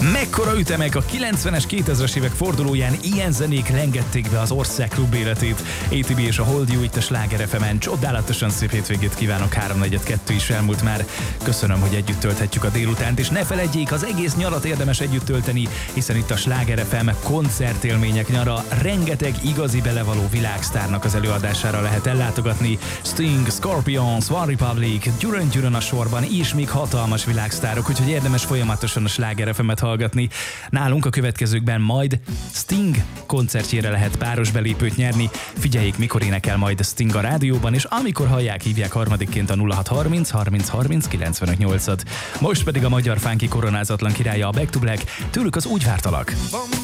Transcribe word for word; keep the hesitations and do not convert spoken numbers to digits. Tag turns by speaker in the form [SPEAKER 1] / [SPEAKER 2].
[SPEAKER 1] Mekkora ütemek, a kilencvenes, kétezres évek fordulóján ilyen zenék lengették be az ország klub életét. á té bé és a Hold You itt a Sláger ef emen. Csodálatosan szép hétvégét kívánok, háromnegyed-kettő is elmúlt már. Köszönöm, hogy együtt tölthetjük a délutánt, és ne feledjék, az egész nyarat érdemes együtt tölteni, hiszen itt a Sláger ef em koncertélmények nyara, rengeteg igazi belevaló világsztárnak az előadására lehet ellátogatni. Sting, Scorpions, One Republic, Duran Duran a sorban, és még hatalmas világsztárok, úgyhogy érdemes folyamatosan a Sláger ef emet hallgatni. Nálunk a következőkben majd Sting koncertjére lehet páros belépőt nyerni. Figyeljék, mikor énekel majd Sting a rádióban, és amikor hallják, hívják harmadikként a nulla hat harminc harminc harminc kilencvenöt nyolcat. Most pedig a magyar funky koronázatlan királya, a Back to Black, tőlük az Úgy vártalak.
[SPEAKER 2] Van